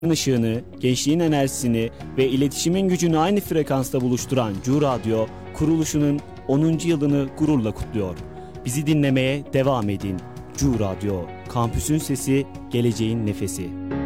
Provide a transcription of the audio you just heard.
ışığını, gençliğin enerjisini ve iletişimin gücünü aynı frekansta buluşturan Cu Radyo, kuruluşunun 10. yılını gururla kutluyor. Bizi dinlemeye devam edin. Cu Radyo, kampüsün sesi, geleceğin nefesi.